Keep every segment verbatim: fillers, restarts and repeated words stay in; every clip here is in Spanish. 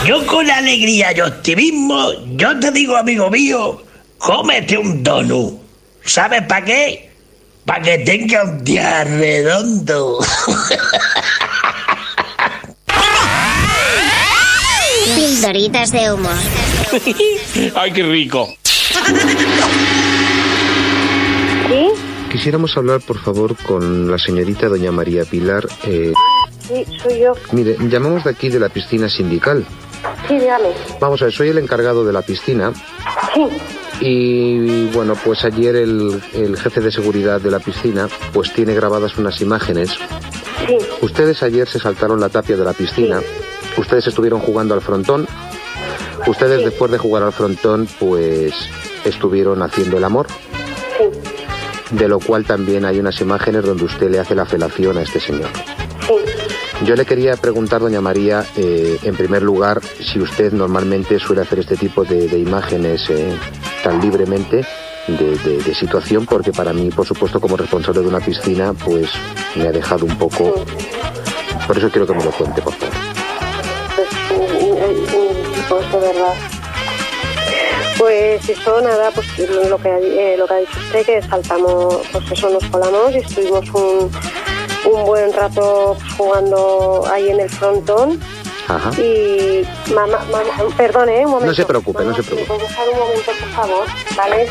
Yo con alegría y optimismo, yo te digo, amigo mío, cómete un donut. ¿Sabes para qué? Para que tenga un día redondo. Pildoritas de humor. ¡Ay, qué rico! ¿Sí? Quisiéramos hablar, por favor, con la señorita doña María Pilar. Eh... Sí, soy yo. Mire, llamamos de aquí de la piscina sindical. Sí, dígame. Vamos a ver, soy el encargado de la piscina. Sí. Y bueno, pues ayer el, el jefe de seguridad de la piscina pues tiene grabadas unas imágenes. Sí. Ustedes ayer se saltaron la tapia de la piscina. Sí. Ustedes estuvieron jugando al frontón. Ustedes sí. Después de jugar al frontón pues estuvieron haciendo el amor. Sí. De lo cual también hay unas imágenes donde usted le hace la felación a este señor. Sí. Yo le quería preguntar, doña María, eh, en primer lugar, si usted normalmente suele hacer este tipo de, de imágenes eh, tan libremente de, de, de situación, porque para mí, por supuesto, como responsable de una piscina, pues me ha dejado un poco... Por eso quiero que me lo cuente, por favor. Pues, pues de verdad. Pues eso, nada, pues lo que, eh, lo que ha dicho usted, que saltamos, pues eso, nos colamos y estuvimos un... un buen rato jugando ahí en el frontón. Ajá. Y mamá, mamá, perdone, ¿eh? Un momento. No se preocupe, mamá, no se preocupe. ¿puedo dejar un momento, por favor? ¿Vale?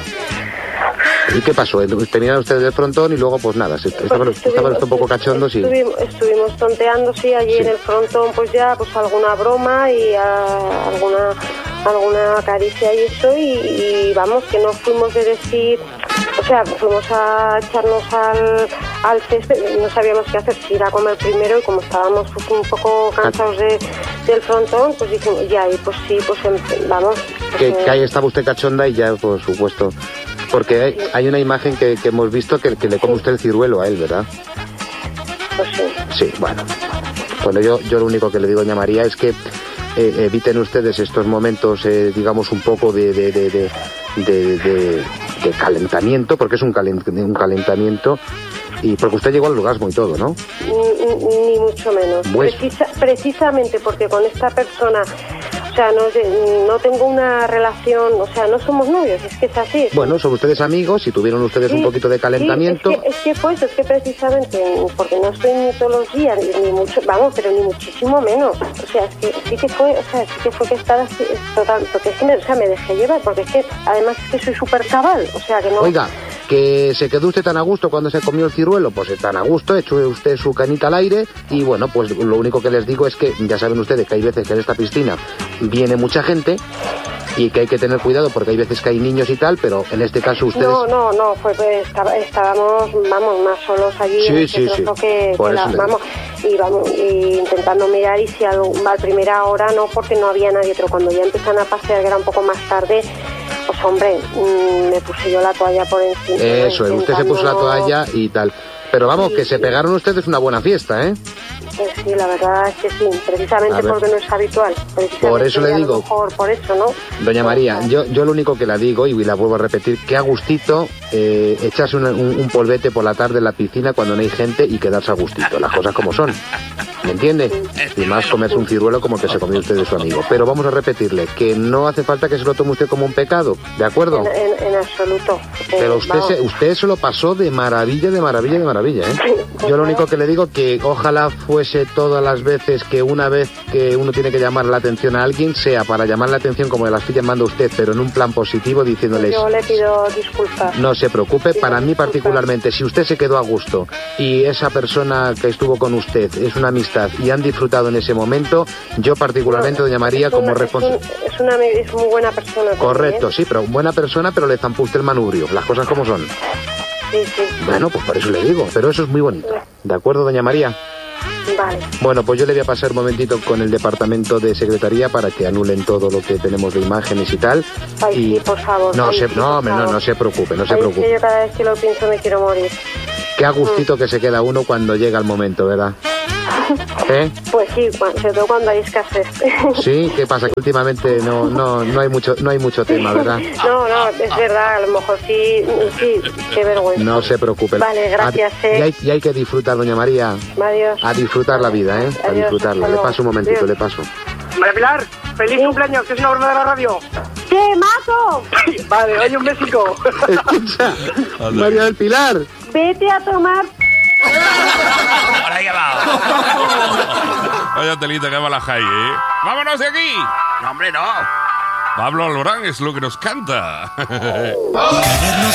¿Y qué pasó? Tenían ustedes el frontón y luego pues nada, estaban, pues estaban un poco cachondos y... Estuvimos, estuvimos tonteando, sí, allí sí. En el frontón pues ya, pues alguna broma y a, alguna alguna caricia y eso y, y vamos, que no fuimos de decir... O sea, fuimos a echarnos al, al césped, no sabíamos qué hacer, si ir a comer primero y como estábamos pues, un poco cansados de, del frontón, pues dijimos, ya, y pues sí, pues vamos. Pues, que, eh, que ahí estaba usted cachonda y ya, por supuesto. Porque hay, hay una imagen que, que hemos visto que, que le come usted el ciruelo a él, ¿verdad? Pues sí. Sí, bueno. Bueno, yo, yo lo único que le digo, doña María, es que eh, eviten ustedes estos momentos, eh, digamos, un poco de... de, de, de, de, de de calentamiento, porque es un, calent un calentamiento, y porque usted llegó al orgasmo y todo, ¿no? Ni, ni mucho menos. Pues... Precisa, precisamente porque con esta persona, o sea, no, no tengo una relación, o sea, no somos novios, es que es así. Es bueno, son ustedes amigos y tuvieron ustedes sí, un poquito de calentamiento. Sí, es, que, es que pues, es que precisamente, porque no estoy ni todos los días, ni, ni mucho, vamos, pero ni muchísimo menos. O sea, es que sí que fue, o sea, sí que fue que estaba así, total, porque es que me, o sea, me dejé llevar, porque es que además es que soy súper cabal, o sea, que no... Oiga, que se quedó usted tan a gusto cuando se comió el ciruelo, pues tan a gusto, echó usted su canita al aire y bueno, pues lo único que les digo es que ya saben ustedes que hay veces que en esta piscina viene mucha gente y que hay que tener cuidado porque hay veces que hay niños y tal, pero en este caso ustedes... No, no, no, fue pues, estaba, estábamos, vamos, más solos allí sí, en sí, ese trozo sí. que, que la, vamos, y vamos, y intentando mirar y si algo, a primera hora no, porque no había nadie, pero cuando ya empiezan a pasear, que era un poco más tarde, pues hombre, mmm, me puse yo la toalla por encima. Eso, intentando... usted se puso la toalla y tal. Pero vamos, sí, que se pegaron ustedes una buena fiesta, ¿eh? Pues sí, la verdad es que sí, precisamente porque no es habitual. Por eso le digo, mejor, por eso, ¿no? Doña María, yo, yo lo único que la digo, y la vuelvo a repetir, que a gustito eh, echarse un, un, un polvete por la tarde en la piscina cuando no hay gente y quedarse a gustito, las cosas como son. ¿Me entiende? Sí. Y más comerse un ciruelo como el que se comió usted de su amigo. Pero vamos a repetirle, que no hace falta que se lo tome usted como un pecado, ¿de acuerdo? En, en, en absoluto. Pero usted se, usted se lo pasó de maravilla, de maravilla, de maravilla, ¿eh? Sí, pues yo lo único que le digo que ojalá fuese todas las veces que una vez que uno tiene que llamar la atención a alguien, sea para llamar la atención como la estoy llamando a usted, pero en un plan positivo diciéndoles... Yo le pido disculpas. No se preocupe, para mí particularmente, si usted se quedó a gusto y esa persona que estuvo con usted es una amistad y han disfrutado en ese momento, yo particularmente no, doña María es como una, responsable... Es, un, es, una, es muy buena persona. Correcto, también, ¿eh? Sí, pero buena persona, pero le zampó usted el manubrio, las cosas como son. Sí, sí. Bueno, pues por eso le digo, pero eso es muy bonito. ¿De acuerdo, doña María? Vale. Bueno, pues yo le voy a pasar un momentito con el departamento de secretaría para que anulen todo lo que tenemos de imágenes y tal. Ay, y... sí, por favor. No, Ay, se, sí, no, por no, favor. no se preocupe, no se Ay, preocupe. Es que yo cada vez que lo pienso me quiero morir. Qué a gustito mm. que se queda uno cuando llega el momento, ¿verdad? ¿Eh? Pues sí, sobre todo cuando hay escasez. Sí, ¿qué pasa? Que últimamente no, no, no hay mucho, no hay mucho tema, ¿verdad? No, no, es verdad, a lo mejor sí, sí, qué vergüenza. No se preocupe. Vale, gracias, a, eh. y, hay, y hay que disfrutar, doña María. Adiós. A disfrutar la vida, ¿eh? A Adiós, disfrutarla. Le paso un momentito, Adiós. le paso. María Pilar. feliz Sí. cumpleaños, que es una broma de la radio. ¡Te mato! Vale, oye, un besico. Escucha, María del Pilar. Vete a tomar... Por ahí abajo. Vaya telita que balaja ahí, ¿eh? ¡Vámonos de aquí! No, hombre, no. Pablo Alborán es lo que nos canta.